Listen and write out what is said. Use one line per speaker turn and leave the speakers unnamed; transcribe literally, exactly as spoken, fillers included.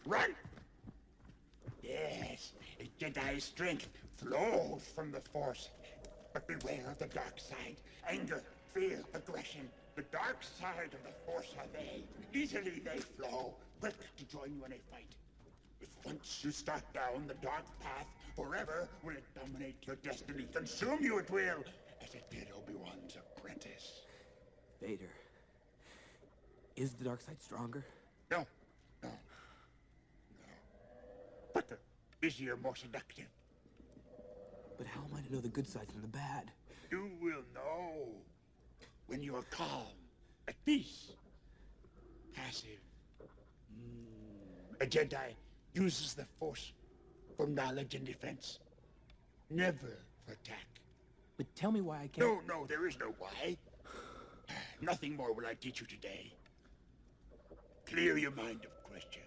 Run! Yes, a Jedi's strength flows from the Force. But beware of the dark side. Anger, fear, aggression. The dark side of the Force are they. Easily they flow, quick to join you in a fight. If once you start down the dark path, forever will it dominate your destiny. Consume you it will, as it did Obi-Wan's apprentice.
Vader. Is the dark side stronger?
No, no, no. Quicker, easier, more seductive.
But how am I to know the good side from the bad?
You will know when you are calm, at peace, passive. Mm. A Jedi uses the Force for knowledge and defense, never for attack.
But tell me why I can't...
No, no, there is no why. Nothing more will I teach you today. Clear your mind of questions.